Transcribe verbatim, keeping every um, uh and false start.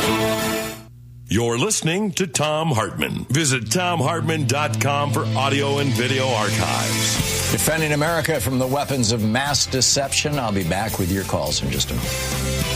You're listening to Thom Hartmann. Visit Thom Hartmann dot com for audio and video archives. Defending America from the weapons of mass deception. I'll be back with your calls in just a moment.